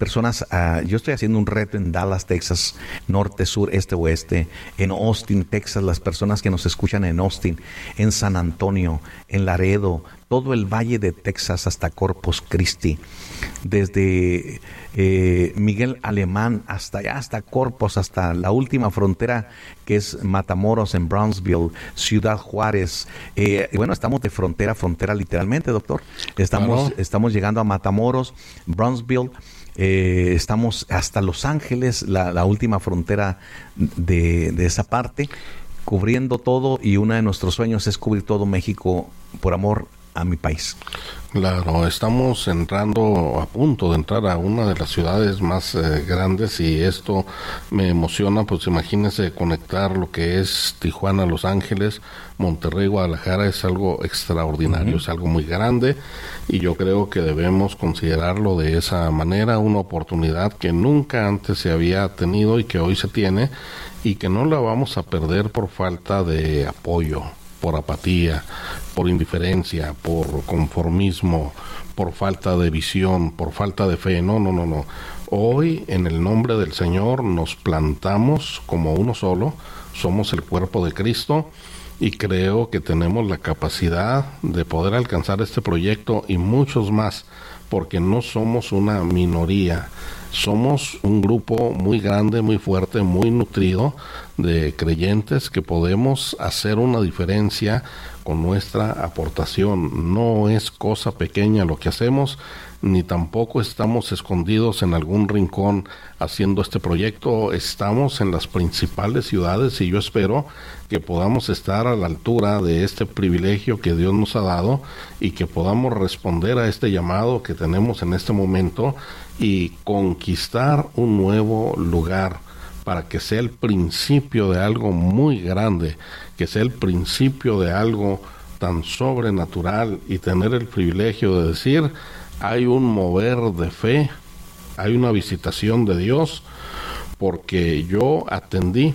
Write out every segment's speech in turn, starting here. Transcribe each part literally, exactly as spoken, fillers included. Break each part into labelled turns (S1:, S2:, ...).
S1: personas, uh, yo estoy haciendo un reto en Dallas, Texas, norte, sur, este, oeste, en Austin, Texas, las personas que nos escuchan en Austin, en San Antonio, en Laredo, todo el valle de Texas hasta Corpus Christi, desde eh, Miguel Alemán hasta allá, hasta Corpus, hasta la última frontera que es Matamoros en Brownsville, Ciudad Juárez. Eh, bueno, estamos de frontera a frontera literalmente, doctor. Estamos, claro. estamos llegando a Matamoros, Brownsville. Eh, estamos hasta Los Ángeles, la, la última frontera de, de esa parte, cubriendo todo, y uno de nuestros sueños es cubrir todo México por amor a mi país.
S2: Claro, estamos entrando, a punto de entrar a una de las ciudades más eh, grandes, y esto me emociona. Pues imagínense conectar lo que es Tijuana, Los Ángeles, Monterrey, Guadalajara. Es algo extraordinario, uh-huh. es algo muy grande, y yo creo que debemos considerarlo de esa manera, una oportunidad que nunca antes se había tenido y que hoy se tiene, y que no la vamos a perder por falta de apoyo, por apatía, por indiferencia, por conformismo, por falta de visión, por falta de fe. No, no, no, no. Hoy, en el nombre del Señor, nos plantamos como uno solo, somos el cuerpo de Cristo, y creo que tenemos la capacidad de poder alcanzar este proyecto y muchos más, porque no somos una minoría. Somos un grupo muy grande, muy fuerte, muy nutrido de creyentes que podemos hacer una diferencia con nuestra aportación. No es cosa pequeña lo que hacemos, ni tampoco estamos escondidos en algún rincón haciendo este proyecto. Estamos en las principales ciudades, y yo espero que podamos estar a la altura de este privilegio que Dios nos ha dado, y que podamos responder a este llamado que tenemos en este momento y conquistar un nuevo lugar, para que sea el principio de algo muy grande, que sea el principio de algo tan sobrenatural, y tener el privilegio de decir: hay un mover de fe, hay una visitación de Dios, porque yo atendí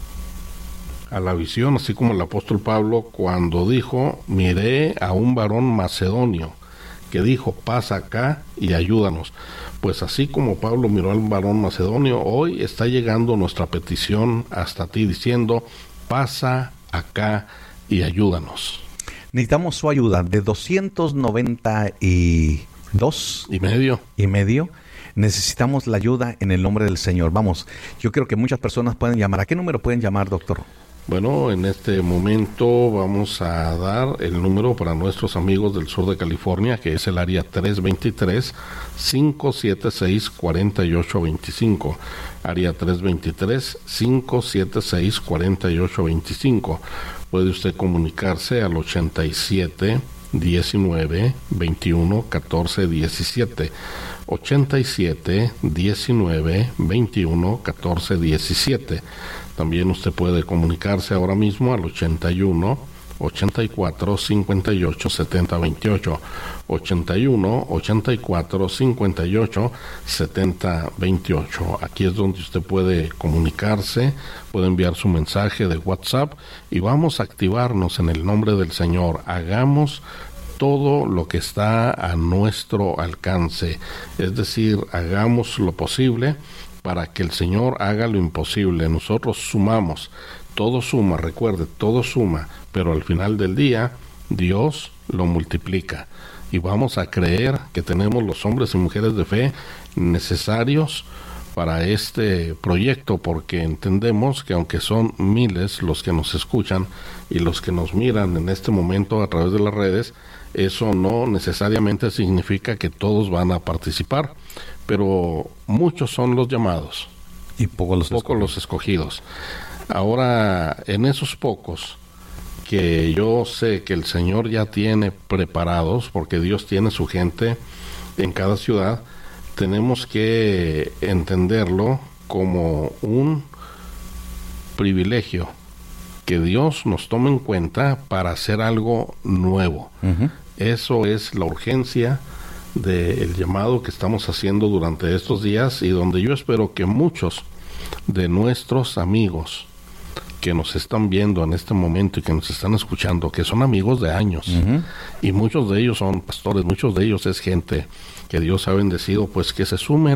S2: a la visión, así como el apóstol Pablo cuando dijo: miré a un varón macedonio que dijo: pasa acá y ayúdanos. Pues así como Pablo miró al varón macedonio, hoy está llegando nuestra petición hasta ti, diciendo: pasa acá y ayúdanos.
S1: Necesitamos su ayuda. De doscientos noventa y dos
S2: y medio
S1: y medio necesitamos la ayuda en el nombre del Señor. Vamos, yo creo que muchas personas pueden llamar. ¿A qué número pueden llamar, doctor?
S2: Bueno, en este momento vamos a dar el número para nuestros amigos del sur de California, que es el área tres dos tres, cinco siete seis, cuatro ocho dos cinco. Área tres dos tres, cinco siete seis, cuatro ocho dos cinco. Puede usted comunicarse al ochenta y siete, diecinueve, veintiuno, catorce, diecisiete. ochenta y siete, diecinueve, veintiuno, catorce, diecisiete. También usted puede comunicarse ahora mismo al ochenta y uno, ochenta y cuatro, cincuenta y ocho, setenta, veintiocho. ochenta y uno, ochenta y cuatro, cincuenta y ocho, setenta, veintiocho. Aquí es donde usted puede comunicarse, puede enviar su mensaje de WhatsApp, y vamos a activarnos en el nombre del Señor. Hagamos todo lo que está a nuestro alcance, es decir, hagamos lo posible para que el Señor haga lo imposible. Nosotros sumamos, todo suma, recuerde, todo suma, pero al final del día Dios lo multiplica, y vamos a creer que tenemos los hombres y mujeres de fe necesarios para este proyecto, porque entendemos que aunque son miles los que nos escuchan y los que nos miran en este momento a través de las redes, eso no necesariamente significa que todos van a participar, pero muchos son los llamados
S1: y pocos los,
S2: pocos los escogidos. Ahora, en esos pocos que yo sé que el Señor ya tiene preparados, porque Dios tiene su gente en cada ciudad, tenemos que entenderlo como un privilegio que Dios nos tome en cuenta para hacer algo nuevo. Uh-huh. Eso es la urgencia del llamado que estamos haciendo durante estos días, y donde yo espero que muchos de nuestros amigos que nos están viendo en este momento y que nos están escuchando, que son amigos de años, uh-huh. y muchos de ellos son pastores, muchos de ellos es gente que Dios ha bendecido, pues que se sumen